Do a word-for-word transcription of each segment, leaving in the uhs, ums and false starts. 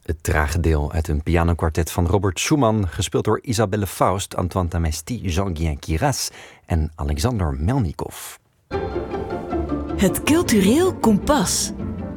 Het trage deel uit een pianokwartet van Robert Schumann, gespeeld door Isabelle Faust, Antoine Tamesti, Jean-Guyen Queyras en Alexander Melnikov. Het Cultureel Kompas.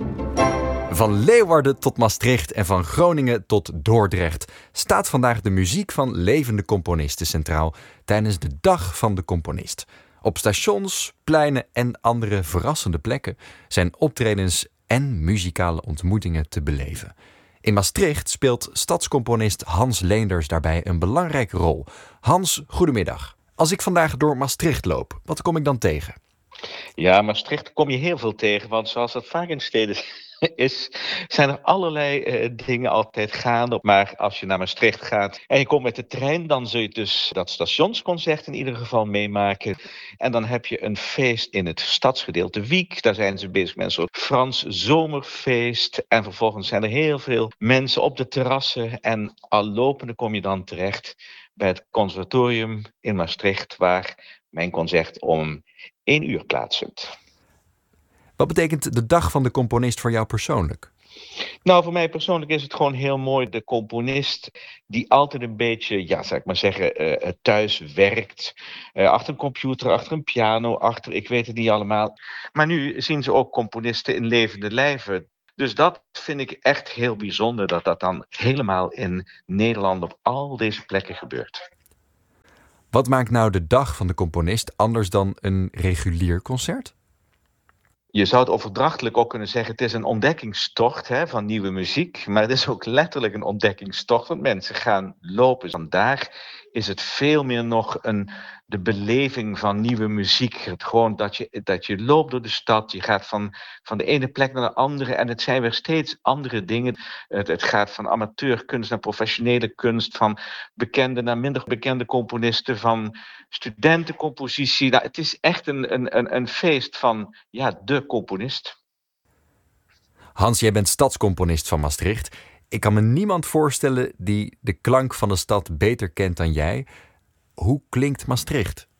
Van Leeuwarden tot Maastricht en van Groningen tot Dordrecht staat vandaag de muziek van levende componisten centraal tijdens de Dag van de Componist. Op stations, pleinen en andere verrassende plekken zijn optredens en muzikale ontmoetingen te beleven. In Maastricht speelt stadscomponist Hans Leenders daarbij een belangrijke rol. Hans, goedemiddag. Als ik vandaag door Maastricht loop, wat kom ik dan tegen? Ja, Maastricht kom je heel veel tegen, want zoals dat vaak in steden is, zijn er allerlei uh, dingen altijd gaande. Maar als je naar Maastricht gaat en je komt met de trein, dan zul je dus dat stationsconcert in ieder geval meemaken. En dan heb je een feest in het stadsgedeelte Wiek. Daar zijn ze bezig met een soort Frans zomerfeest. En vervolgens zijn er heel veel mensen op de terrassen. En al lopende kom je dan terecht bij het conservatorium in Maastricht, waar mijn concert om één uur plaatsvindt. Wat betekent de Dag van de Componist voor jou persoonlijk? Nou, voor mij persoonlijk is het gewoon heel mooi. De componist die altijd een beetje, ja, zou ik maar zeggen, uh, thuis werkt. Uh, achter een computer, achter een piano, achter, ik weet het niet allemaal. Maar nu zien ze ook componisten in levende lijven. Dus dat vind ik echt heel bijzonder, dat dat dan helemaal in Nederland op al deze plekken gebeurt. Wat maakt nou de Dag van de Componist anders dan een regulier concert? Je zou het overdrachtelijk ook kunnen zeggen, het is een ontdekkingstocht hè, van nieuwe muziek. Maar het is ook letterlijk een ontdekkingstocht, want mensen gaan lopen. Vandaag is het veel meer nog een, de beleving van nieuwe muziek. Het gewoon dat je, dat je loopt door de stad, je gaat van, van de ene plek naar de andere. En het zijn weer steeds andere dingen. Het, het gaat van amateurkunst naar professionele kunst, van bekende naar minder bekende componisten, van studentencompositie. Nou, het is echt een, een, een feest van ja, de componist. Hans, jij bent stadscomponist van Maastricht. Ik kan me niemand voorstellen die de klank van de stad beter kent dan jij. Hoe klinkt Maastricht?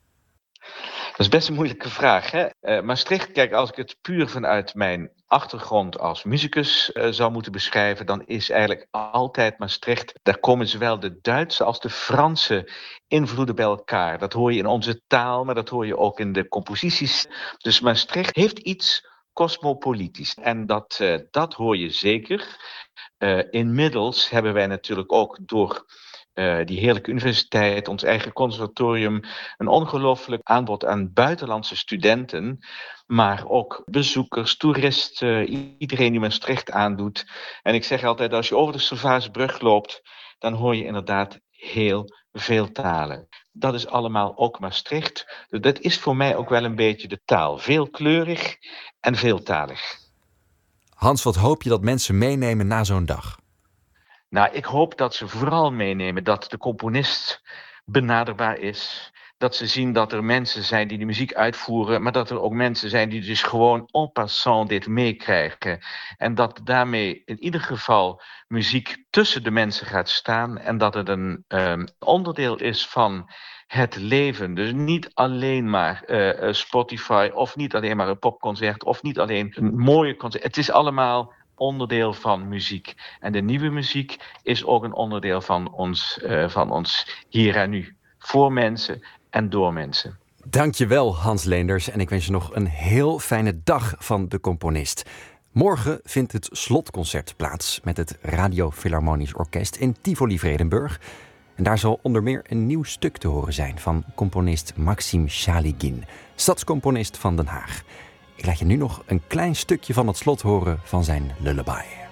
Dat is best een moeilijke vraag. Hè? Uh, Maastricht, kijk, als ik het puur vanuit mijn achtergrond als muzikus uh, zou moeten beschrijven, dan is eigenlijk altijd Maastricht, daar komen zowel de Duitse als de Franse invloeden bij elkaar. Dat hoor je in onze taal, maar dat hoor je ook in de composities. Dus Maastricht heeft iets cosmopolitisch. En dat, uh, dat hoor je zeker. Uh, inmiddels hebben wij natuurlijk ook door uh, die heerlijke universiteit, ons eigen conservatorium, een ongelooflijk aanbod aan buitenlandse studenten, maar ook bezoekers, toeristen, iedereen die Maastricht aandoet. En ik zeg altijd, als je over de Servaasbrug loopt, dan hoor je inderdaad heel veel talen. Dat is allemaal ook Maastricht. Dus dat is voor mij ook wel een beetje de taal. Veelkleurig en veeltalig. Hans, wat hoop je dat mensen meenemen na zo'n dag? Nou, ik hoop dat ze vooral meenemen dat de componist benaderbaar is. Dat ze zien dat er mensen zijn die de muziek uitvoeren, maar dat er ook mensen zijn die dus gewoon en passant dit meekrijgen. En dat daarmee in ieder geval muziek tussen de mensen gaat staan en dat het een um, onderdeel is van het leven. Dus niet alleen maar uh, Spotify of niet alleen maar een popconcert of niet alleen een mooie concert. Het is allemaal onderdeel van muziek. En de nieuwe muziek is ook een onderdeel van ons, uh, van ons hier en nu. Voor mensen en door mensen. Dankjewel, Hans Leenders. En ik wens je nog een heel fijne Dag van de Componist. Morgen vindt het slotconcert plaats met het Radio Philharmonisch Orkest in Tivoli-Vredenburg. En daar zal onder meer een nieuw stuk te horen zijn van componist Maxim Shaligin, stadscomponist van Den Haag. Ik laat je nu nog een klein stukje van het slot horen van zijn lullaby.